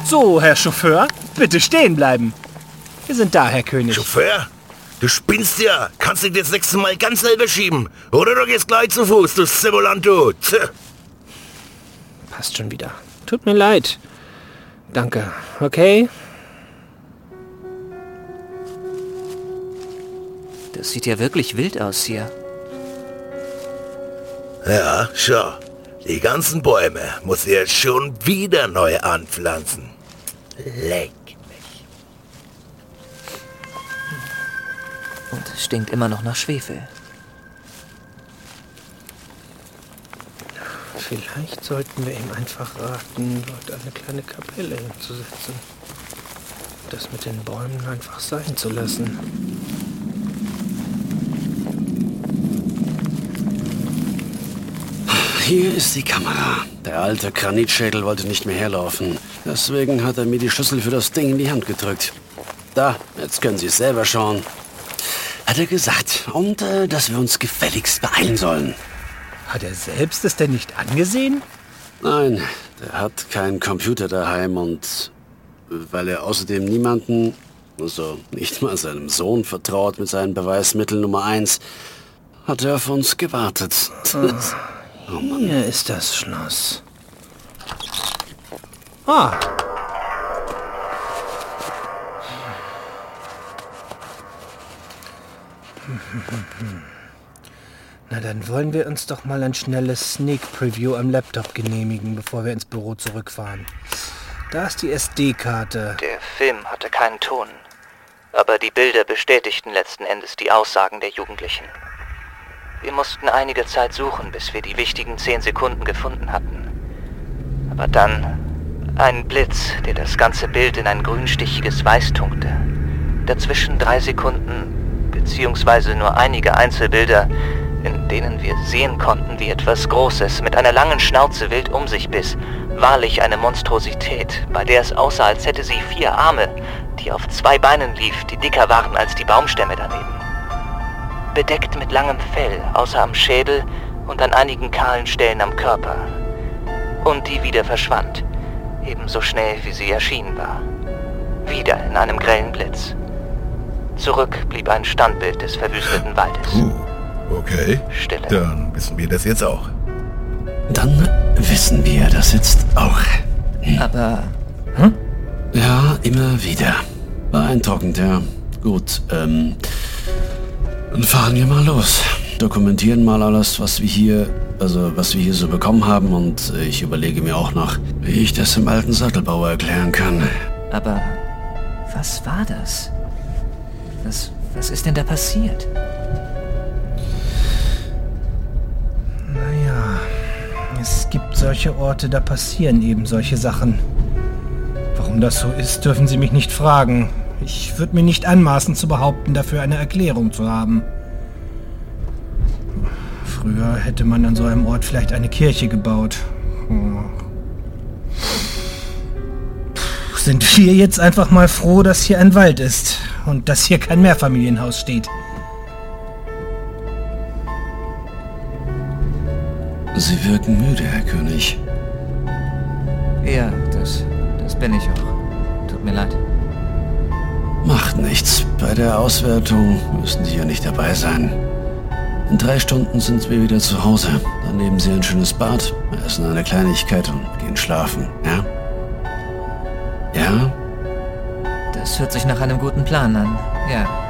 So, Herr Chauffeur, bitte stehen bleiben. Wir sind da, Herr König. Chauffeur? Du spinnst ja. Kannst du dich das nächste Mal ganz selber schieben? Oder du gehst gleich zu Fuß, du Simulant, du. Passt schon wieder. Tut mir leid. Danke. Okay? Das sieht ja wirklich wild aus hier. Ja, schau. Die ganzen Bäume muss ich jetzt schon wieder neu anpflanzen. Leck mich. Und es stinkt immer noch nach Schwefel. Vielleicht sollten wir ihm einfach raten, dort eine kleine Kapelle hinzusetzen. Das mit den Bäumen einfach sein zu lassen. Hier ist die Kamera. Der alte Granitschädel wollte nicht mehr herlaufen. Deswegen hat er mir die Schlüssel für das Ding in die Hand gedrückt. Da, jetzt können Sie es selber schauen. Hat er gesagt. Und, dass wir uns gefälligst beeilen sollen. Hat er selbst es denn nicht angesehen? Nein, der hat keinen Computer daheim und weil er außerdem niemanden, also nicht mal seinem Sohn vertraut mit seinen Beweismitteln Nummer 1, hat er auf uns gewartet. Oh Mann. Hier ist das Schloss. Ah. Na, dann wollen wir uns doch mal ein schnelles Sneak Preview am Laptop genehmigen, bevor wir ins Büro zurückfahren. Da ist die SD-Karte. Der Film hatte keinen Ton, aber die Bilder bestätigten letzten Endes die Aussagen der Jugendlichen. Wir mussten einige Zeit suchen, bis wir die wichtigen 10 Sekunden gefunden hatten. Aber dann ein Blitz, der das ganze Bild in ein grünstichiges Weiß tunkte. Dazwischen 3 Sekunden, beziehungsweise nur einige Einzelbilder, in denen wir sehen konnten, wie etwas Großes mit einer langen Schnauze wild um sich biss. Wahrlich eine Monstrosität, bei der es aussah, als hätte sie 4 Arme, die auf 2 Beinen lief, die dicker waren als die Baumstämme daneben. Bedeckt mit langem Fell, außer am Schädel und an einigen kahlen Stellen am Körper. Und die wieder verschwand, ebenso schnell wie sie erschienen war. Wieder in einem grellen Blitz. Zurück blieb ein Standbild des verwüsteten Waldes. Okay. Stille. Dann wissen wir das jetzt auch. Dann wissen wir das jetzt auch. Aber... Ja, immer wieder. Beeindruckend, ja. Gut, dann fahren wir mal los. Dokumentieren mal alles, was wir hier so bekommen haben und ich überlege mir auch noch, wie ich das dem alten Sattelbauer erklären kann. Aber was war das? Was ist denn da passiert? Naja, es gibt solche Orte, da passieren eben solche Sachen. Warum das so ist, dürfen Sie mich nicht fragen. Ich würde mir nicht anmaßen zu behaupten, dafür eine Erklärung zu haben. Früher hätte man an so einem Ort vielleicht eine Kirche gebaut. Sind wir jetzt einfach mal froh, dass hier ein Wald ist und dass hier kein Mehrfamilienhaus steht. Sie wirken müde, Herr König. Ja, das bin ich auch. Tut mir leid. Macht nichts. Bei der Auswertung müssen Sie ja nicht dabei sein. In 3 Stunden sind wir wieder zu Hause. Dann nehmen Sie ein schönes Bad, essen eine Kleinigkeit und gehen schlafen, ja? Ja? Das hört sich nach einem guten Plan an. Ja.